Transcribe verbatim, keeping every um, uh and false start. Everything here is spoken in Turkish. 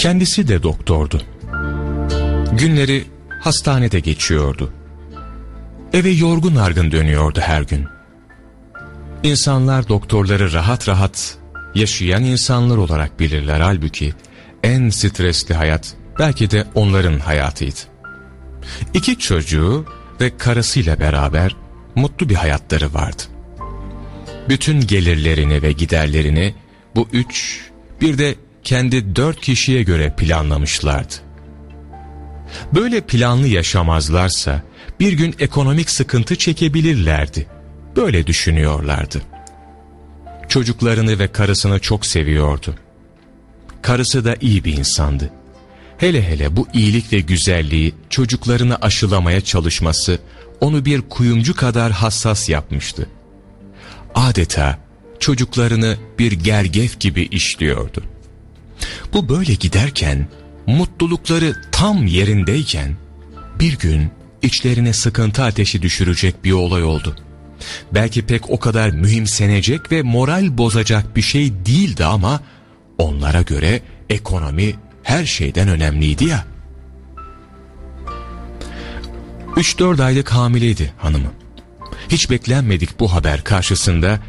Kendisi de doktordu. Günleri hastanede geçiyordu. Eve yorgun argın dönüyordu her gün. İnsanlar doktorları rahat rahat yaşayan insanlar olarak bilirler, halbuki en stresli hayat belki de onların hayatıydı. İki çocuğu ve karısıyla beraber mutlu bir hayatları vardı. Bütün gelirlerini ve giderlerini bu üç, bir de kendi dört kişiye göre planlamışlardı. Böyle planlı yaşamazlarsa bir gün ekonomik sıkıntı çekebilirlerdi. Böyle düşünüyorlardı. Çocuklarını ve karısını çok seviyordu. Karısı da iyi bir insandı. Hele hele bu iyilik ve güzelliği çocuklarını aşılamaya çalışması onu bir kuyumcu kadar hassas yapmıştı. Adeta çocuklarını bir gergef gibi işliyordu. Bu böyle giderken, mutlulukları tam yerindeyken bir gün içlerine sıkıntı ateşi düşürecek bir olay oldu. Belki pek o kadar mühimsenecek ve moral bozacak bir şey değildi ama onlara göre ekonomi her şeyden önemliydi ya. Üç dört aylık hamileydi hanımı. Hiç beklenmedik bu haber karşısında